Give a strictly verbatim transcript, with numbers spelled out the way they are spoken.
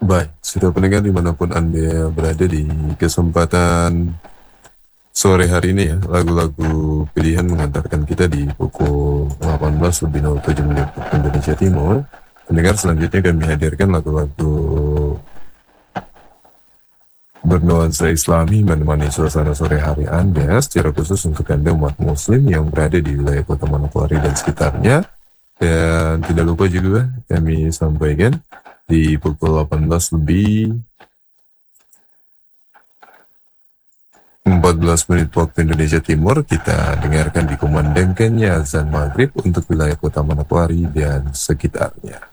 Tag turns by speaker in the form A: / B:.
A: Baik, sudah pendengar dimanapun Anda berada di kesempatan sore hari ini ya, lagu-lagu pilihan mengantarkan kita di pukul delapan belas lebih nol tujuh menit waktu Indonesia Timur. Pendengar, selanjutnya kami hadirkan lagu-lagu bernuansa Islami menemani suasana sore hari Anda, secara khusus untuk Anda umat muslim yang berada di wilayah Kota Manokwari dan sekitarnya. Dan tidak lupa juga kami sampaikan di pukul delapan belas lebih empat belas menit waktu Indonesia Timur, kita dengarkan dikumandangkannya azan maghrib untuk wilayah Kota Manokwari dan sekitarnya.